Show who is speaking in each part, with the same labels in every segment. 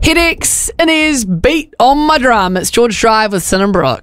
Speaker 1: Headaches in his beat on my drum. It's George Drive with Sin and Brooke.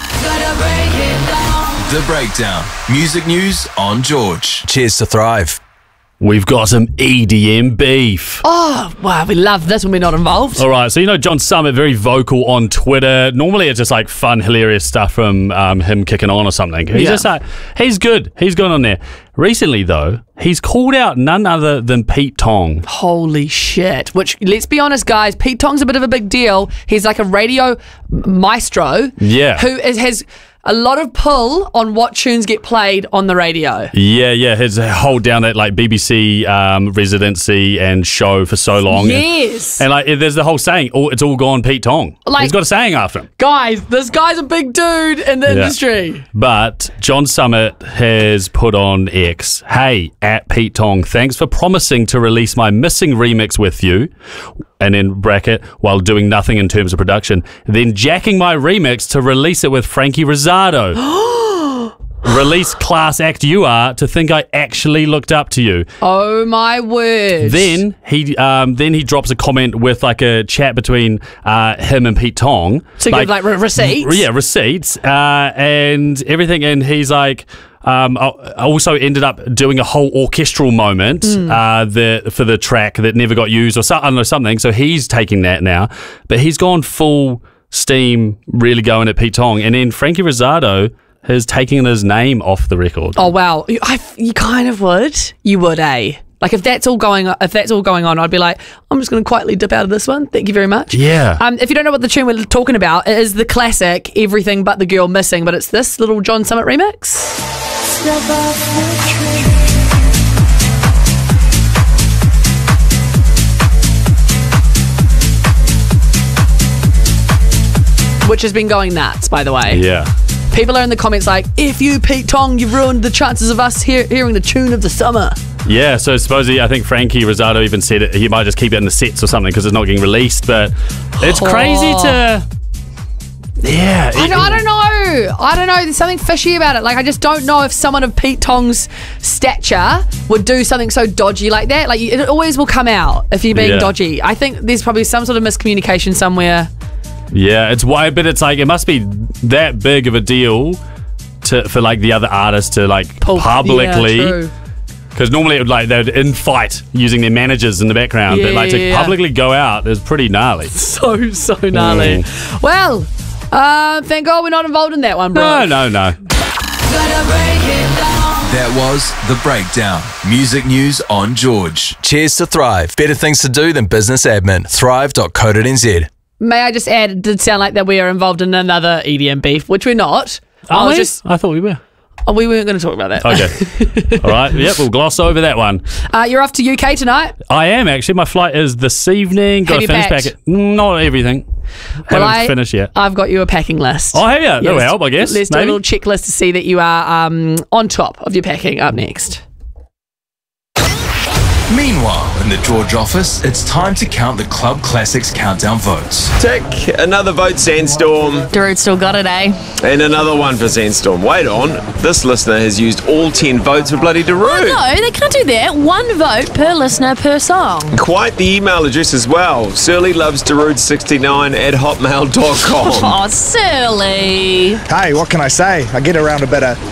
Speaker 2: The Breakdown. Music news on George. Cheers to Thrive.
Speaker 3: We've got some EDM beef.
Speaker 1: Oh, wow, we love this when we're not involved.
Speaker 3: All right, so you know John Summit, very vocal on Twitter. Normally it's just like fun, hilarious stuff from him kicking on or something. He's just like, he's good. He's going on there. Recently, though, he's called out none other than Pete Tong.
Speaker 1: Holy shit. Which, let's be honest, guys, Pete Tong's a bit of a big deal. He's like a radio maestro.
Speaker 3: Yeah.
Speaker 1: Who has a lot of pull on what tunes get played on the radio.
Speaker 3: Yeah, his hold down that like BBC residency and show for so long.
Speaker 1: Yes.
Speaker 3: And like there's the whole saying, it's all gone Pete Tong.
Speaker 1: Like,
Speaker 3: he's got a saying after him.
Speaker 1: Guys, this guy's a big dude in the industry.
Speaker 3: But John Summit has put on X, hey, at Pete Tong, thanks for promising to release my Missing remix with you, and in bracket, while doing nothing in terms of production, then jacking my remix to release it with Frankie Rizzato. Release class act you are to think I actually looked up to you.
Speaker 1: Oh my word.
Speaker 3: Then he drops a comment with like a chat between him and Pete Tong.
Speaker 1: To give like receipts?
Speaker 3: Yeah, receipts and everything. And he's like, I also ended up doing a whole orchestral moment for the track that never got used or I don't know, something. So he's taking that now. But he's gone full steam, really going at Pete Tong. And then Frankie Rizzato has taken his name off the record.
Speaker 1: Oh wow, you kind of would. You would, eh? Like if that's all going on, I'd be like, I'm just going to quietly dip out of this one. Thank you very much.
Speaker 3: Yeah.
Speaker 1: If you don't know what the tune we're talking about, it is the classic Everything But the Girl Missing, but it's this little John Summit remix.
Speaker 4: Step off the tree.
Speaker 1: Which has been going nuts, by the way.
Speaker 3: Yeah.
Speaker 1: People are in the comments like, if you, Pete Tong, you've ruined the chances of us hearing the tune of the summer.
Speaker 3: Yeah, so supposedly I think Frankie Rizzato even said it, he might just keep it in the sets or something because it's not getting released, but it's crazy to... Yeah.
Speaker 1: I don't know. There's something fishy about it. Like, I just don't know if someone of Pete Tong's stature would do something so dodgy like that. Like, it always will come out if you're being dodgy. I think there's probably some sort of miscommunication somewhere.
Speaker 3: Yeah, it's why, but it's like it must be that big of a deal for like the other artists to like publicly, because normally it would like they'd infight using their managers in the background, but like to publicly go out is pretty gnarly.
Speaker 1: So gnarly. Well, thank God we're not involved in that one, bro.
Speaker 3: No.
Speaker 2: That was The Breakdown. Music news on George. Cheers to Thrive. Better things to do than business admin. Thrive.co.nz.
Speaker 1: May I just add, it did sound like that we are involved in another EDM beef, which we're not.
Speaker 3: I thought we were.
Speaker 1: Oh, we weren't going to talk about that.
Speaker 3: Okay. All right. Yep, we'll gloss over that one.
Speaker 1: You're off to UK tonight?
Speaker 3: I am, actually. My flight is this evening. Got to finish packing. Not everything. Haven't finished yet.
Speaker 1: I've got you a packing list.
Speaker 3: Oh, have you? That'll help, I guess.
Speaker 1: Let's do a little checklist to see that you are on top of your packing up next.
Speaker 2: Meanwhile, in the George office, it's time to count the Club Classics countdown votes.
Speaker 5: Tick, another vote Sandstorm.
Speaker 6: Darude still got it, eh?
Speaker 5: And another one for Sandstorm. Wait on, this listener has used all 10 votes for bloody Darude.
Speaker 6: No, they can't do that. One vote per listener per song.
Speaker 5: Quite the email address as well. Surly loves Darude69 at hotmail.com.
Speaker 6: Oh, Surly.
Speaker 7: Hey, what can I say? I get around a bit of...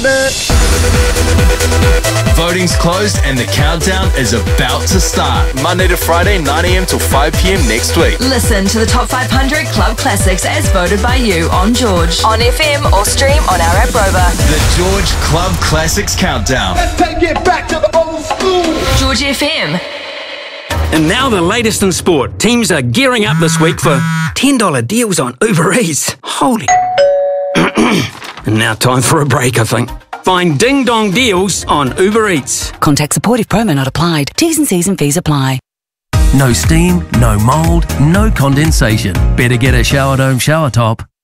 Speaker 2: Voting's closed and the countdown is about to start. Monday to Friday, 9 a.m. till 5 p.m. next week.
Speaker 8: Listen to the Top 500 Club Classics as voted by you on George, on FM or stream on our app Rover.
Speaker 2: The George Club Classics Countdown.
Speaker 9: Let's take it back to the old school.
Speaker 8: George FM.
Speaker 10: And now the latest in sport. Teams are gearing up this week for $10 deals on Uber Eats. Holy. And now time for a break, I think. Find Ding Dong deals on Uber Eats.
Speaker 11: Contact support if promo not applied. T's and C's and fees apply.
Speaker 12: No steam, no mould, no condensation. Better get a Shower Dome shower top.